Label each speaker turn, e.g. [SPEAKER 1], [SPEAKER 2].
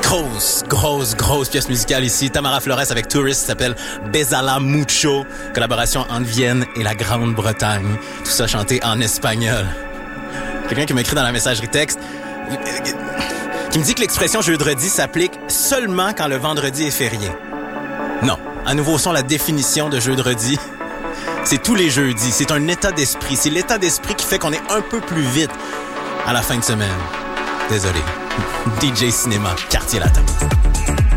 [SPEAKER 1] Grosse pièce musicale ici. Tamara Flores avec Tourist, s'appelle Besala Mucho. Collaboration entre Vienne et la Grande-Bretagne. Tout ça chanté en espagnol. Quelqu'un qui m'écrit dans la messagerie texte qui me dit que l'expression jeudi s'applique seulement quand le vendredi est férié. Non. À nouveau son, la définition de jeudi, c'est tous les jeudis. C'est un état d'esprit. C'est l'état d'esprit qui fait qu'on est un peu plus vite à la fin de semaine. Désolé. DJ Cinéma, Quartier Latin.